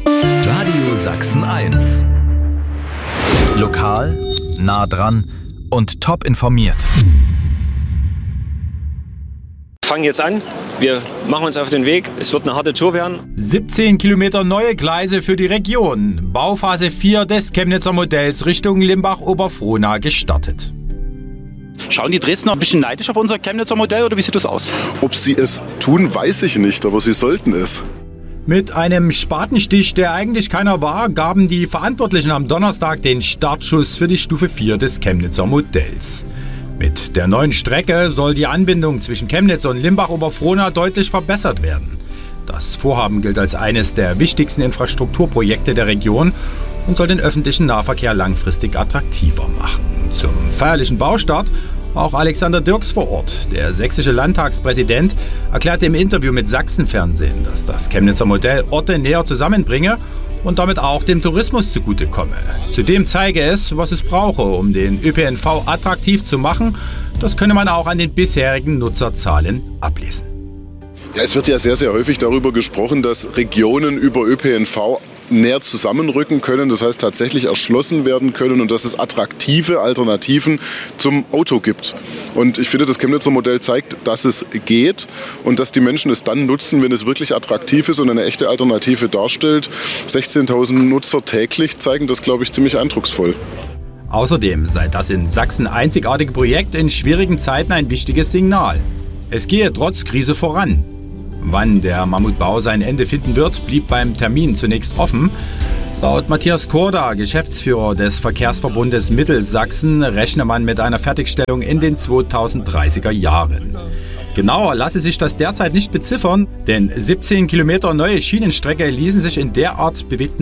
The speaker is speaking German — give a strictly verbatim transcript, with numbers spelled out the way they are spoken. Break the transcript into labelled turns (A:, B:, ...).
A: Radio Sachsen eins. Lokal, nah dran und top informiert.
B: Wir fangen jetzt an. Wir machen uns auf den Weg. Es wird eine harte Tour werden.
C: siebzehn Kilometer neue Gleise für die Region. Bauphase vier des Chemnitzer Modells Richtung Limbach-Oberfrohna gestartet.
D: Schauen die Dresdner ein bisschen neidisch auf unser Chemnitzer Modell oder wie sieht das aus?
E: Ob sie es tun, weiß ich nicht, aber sie sollten es.
C: Mit einem Spatenstich, der eigentlich keiner war, gaben die Verantwortlichen am Donnerstag den Startschuss für die Stufe vier des Chemnitzer Modells. Mit der neuen Strecke soll die Anbindung zwischen Chemnitz und Limbach-Oberfrohna deutlich verbessert werden. Das Vorhaben gilt als eines der wichtigsten Infrastrukturprojekte der Region und soll den öffentlichen Nahverkehr langfristig attraktiver machen. Zum feierlichen Baustart war auch Alexander Dirks vor Ort. Der sächsische Landtagspräsident erklärte im Interview mit Sachsenfernsehen, dass das Chemnitzer Modell Orte näher zusammenbringe und damit auch dem Tourismus zugutekomme. Zudem zeige es, was es brauche, um den Ö P N V attraktiv zu machen. Das könne man auch an den bisherigen Nutzerzahlen ablesen.
E: Ja, es wird ja sehr, sehr häufig darüber gesprochen, dass Regionen über Ö P N V näher zusammenrücken können, das heißt tatsächlich erschlossen werden können und dass es attraktive Alternativen zum Auto gibt. Und ich finde, das Chemnitzer Modell zeigt, dass es geht und dass die Menschen es dann nutzen, wenn es wirklich attraktiv ist und eine echte Alternative darstellt. sechzehntausend Nutzer täglich zeigen das, glaube ich, ziemlich eindrucksvoll.
C: Außerdem sei das in Sachsen einzigartige Projekt in schwierigen Zeiten ein wichtiges Signal. Es gehe trotz Krise voran. Wann der Mammutbau sein Ende finden wird, blieb beim Termin zunächst offen. Laut Matthias Korda, Geschäftsführer des Verkehrsverbundes Mittelsachsen, rechne man mit einer Fertigstellung in den zweitausenddreißiger Jahren. Genauer lasse sich das derzeit nicht beziffern, denn siebzehn Kilometer neue Schienenstrecke ließen sich in derart bewegten